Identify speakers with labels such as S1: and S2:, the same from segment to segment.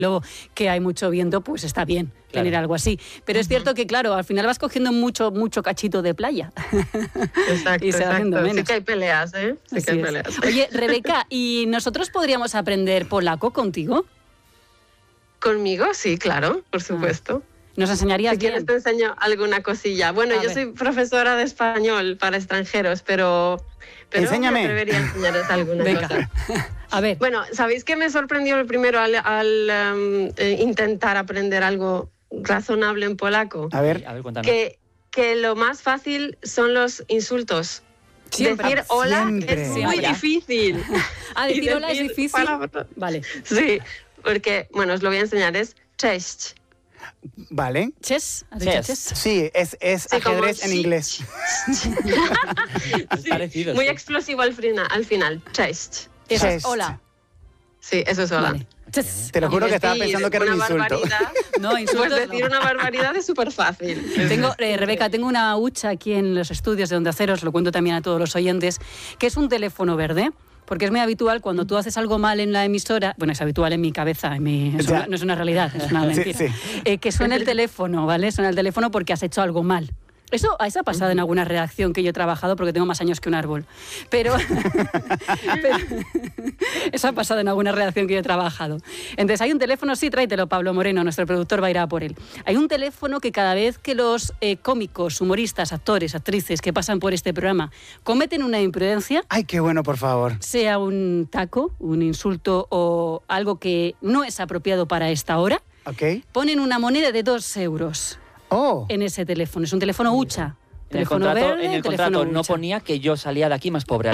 S1: Luego que hay mucho viento, pues está bien tener algo así. Pero es cierto que, claro, al final vas cogiendo mucho cachito de playa.
S2: Exacto,
S1: y se va haciendo menos.
S2: Sí que hay peleas, ¿eh? Sí que hay peleas.
S1: Oye, Rebeca, ¿y nosotros podríamos aprender polaco contigo?
S2: ¿Conmigo? Sí, claro, por supuesto.
S1: ¿Nos enseñarías
S2: Si quieres te enseño alguna cosilla. Bueno, yo soy profesora de español para extranjeros, pero
S3: enséñame.
S2: Me atrevería a enseñaros alguna cosa.
S1: A ver.
S2: Bueno, ¿sabéis qué me sorprendió el primero al intentar aprender algo razonable en polaco?
S3: A ver,
S4: cuéntanos.
S2: Que lo más fácil son los insultos.
S1: Siempre.
S2: Decir hola
S3: Siempre.
S2: es muy difícil.
S1: Decir hola es difícil. Vale.
S2: Sí, porque, bueno, os lo voy a enseñar, es cześć.
S3: Vale.
S1: ¿Chess?
S3: Sí, es ajedrez en inglés.
S4: Es parecido.
S2: Muy explosivo al final. Cześć.
S1: Eso es hola.
S2: Sí, eso es hola.
S1: Vale.
S3: Te lo juro que estaba pensando que era un insulto.
S1: No, insultos
S2: pues decir una barbaridad es súper fácil.
S1: Rebeca, tengo una hucha aquí en los estudios de Onda Cero, os lo cuento también a todos los oyentes, que es un teléfono verde. Porque es muy habitual cuando tú haces algo mal en la emisora, bueno, es habitual en mi cabeza, no es una realidad, es una mentira, que suena el teléfono, ¿vale? Suena el teléfono porque has hecho algo mal. Eso ha pasado en alguna redacción que yo he trabajado porque tengo más años que un árbol. Pero eso ha pasado en alguna redacción que yo he trabajado. Entonces hay un teléfono, sí, tráetelo, Pablo Moreno, nuestro productor va a ir a por él. Hay un teléfono que cada vez que los cómicos, humoristas, actores, actrices que pasan por este programa cometen una imprudencia...
S3: Ay, qué bueno, por favor.
S1: Sea un taco, un insulto o algo que no es apropiado para esta hora, ponen una moneda de 2 euros. En ese teléfono. Es un teléfono hucha.
S4: En el contrato no ponía que yo salía de aquí más pobre.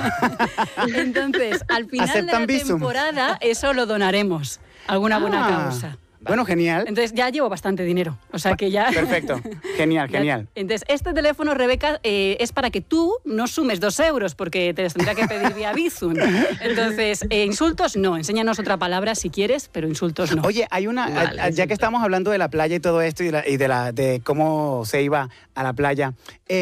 S1: Entonces, al final de la temporada, eso lo donaremos a alguna buena causa.
S3: Bueno, genial.
S1: Entonces ya llevo bastante dinero, o sea que ya...
S3: Perfecto, genial.
S1: Entonces, este teléfono, Rebeca, es para que tú no sumes 2 euros, porque te tendrá que pedir vía Bizum. Entonces, insultos no, enséñanos otra palabra si quieres, pero insultos no.
S3: Oye, hay una, ya que estamos hablando de la playa y todo esto, y de cómo se iba a la playa,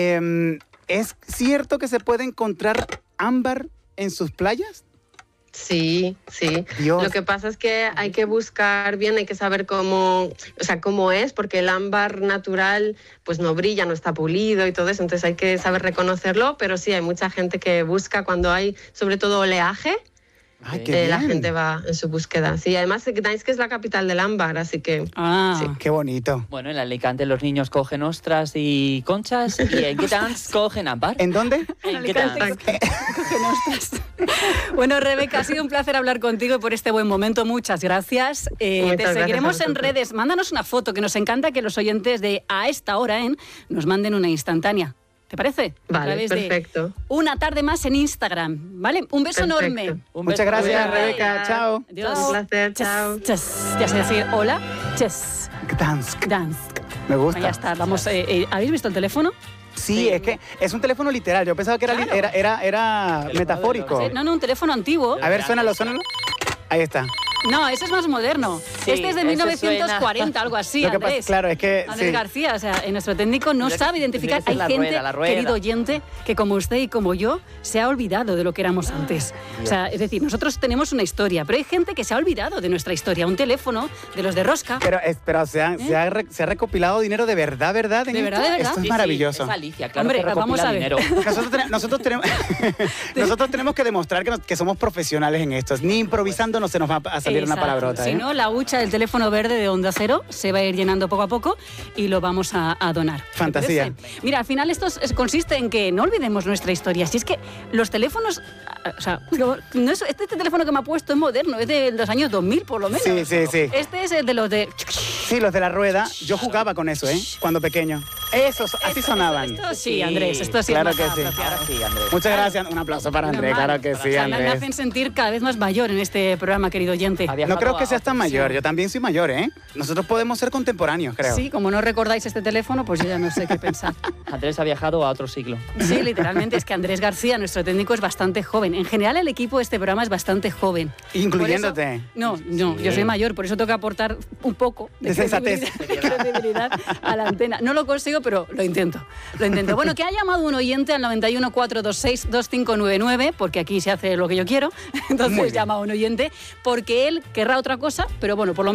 S3: ¿es cierto que se puede encontrar ámbar en sus playas?
S2: Sí.
S3: Dios.
S2: Lo que pasa es que hay que buscar bien, hay que saber cómo es, porque el ámbar natural pues no brilla, no está pulido y todo eso, entonces hay que saber reconocerlo, pero sí, hay mucha gente que busca cuando hay, sobre todo, oleaje.
S3: Ay, qué bien.
S2: La gente va en su búsqueda. Sí, además Gdańsk es la capital del ámbar, así que...
S3: sí. Qué bonito.
S4: Bueno, en Alicante los niños cogen ostras y conchas, y en Gdańsk cogen ámbar.
S3: ¿En dónde?
S4: En Gdańsk.
S1: Cogen ostras. Bueno, Rebeca, ha sido un placer hablar contigo y por este buen momento. Muchas gracias. Te seguiremos en redes. Mándanos una foto, que nos encanta que los oyentes de A Esta Hora nos manden una instantánea. ¿Te parece?
S2: Vale, perfecto.
S1: Una tarde más en Instagram, ¿vale? Un beso enorme.
S3: Muchas gracias, Rebeca. Chao.
S1: Adiós.
S2: Un placer, chao.
S1: Ya sé decir hola. Chess.
S3: Gdańsk.
S1: Gdańsk.
S3: Me gusta.
S1: Ya está, vamos. ¿Habéis visto el teléfono?
S3: Sí, es que es un teléfono literal. Yo pensaba que era metafórico.
S1: No, un teléfono antiguo.
S3: A ver, suénalo. Ahí está.
S1: No, ese es más moderno.
S4: Sí,
S1: este es de 1940, algo así,
S3: Lo que pasa,
S1: Andrés.
S3: claro, es que...
S1: Andrés García, o sea, nuestro técnico no sabe identificar. Hay gente, querido oyente, que como usted y como yo, se ha olvidado de lo que éramos antes. O sea, es decir, nosotros tenemos una historia, pero hay gente que se ha olvidado de nuestra historia. Un teléfono de los de rosca.
S3: Pero se ha recopilado dinero de verdad.
S1: ¿De verdad?
S3: Esto es maravilloso.
S4: Es Alicia, claro.
S1: Hombre,
S4: que
S1: vamos a ver.
S4: dinero.
S3: Nosotros tenemos que demostrar que somos profesionales en esto. Ni improvisando no se nos va a salir una palabrota.
S1: Si no, la hucha del teléfono verde de Onda Cero se va a ir llenando poco a poco y lo vamos a donar.
S3: Fantasía.
S1: Mira, al final esto consiste en que no olvidemos nuestra historia. Si es que los teléfonos... O sea, no es, este teléfono que me ha puesto es moderno, es de los años 2000 por lo menos.
S3: Sí.
S1: Este es el de los de...
S3: Sí, los de la rueda. Yo jugaba con eso, cuando pequeño. Así sonaban.
S1: Esto sí, Andrés, esto sí.
S3: Claro
S1: es
S3: que
S1: más
S3: sí.
S4: Ahora sí, Andrés.
S3: Muchas gracias. Un aplauso para Andrés, claro que sí,
S1: Me
S3: Andrés.
S1: hacen sentir cada vez más mayor en este programa, querido oyente.
S3: No creo que seas tan mayor, yo también soy mayor, ¿eh? Nosotros podemos ser contemporáneos, creo.
S1: Sí, como no recordáis este teléfono, pues yo ya no sé qué pensar.
S4: Andrés ha viajado a otro siglo.
S1: Sí, literalmente, es que Andrés García, nuestro técnico, es bastante joven. En general, el equipo de este programa es bastante joven.
S3: Incluyéndote.
S1: No, yo soy mayor, por eso tengo que aportar un poco de credibilidad a la antena. No lo consigo, pero lo intento. Bueno, que ha llamado un oyente al 91 426 2599, porque aquí se hace lo que yo quiero. Entonces llama a un oyente, porque él querrá otra cosa, pero bueno, por lo menos